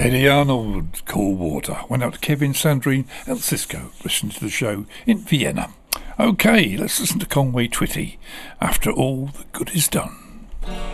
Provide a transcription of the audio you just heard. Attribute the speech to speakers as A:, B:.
A: Eddie Arnold, Cool Water. Went out to Kevin, Sandrine and Cisco, listening to the show in Vienna. Okay, let's listen to Conway Twitty. After All the Good Is Done.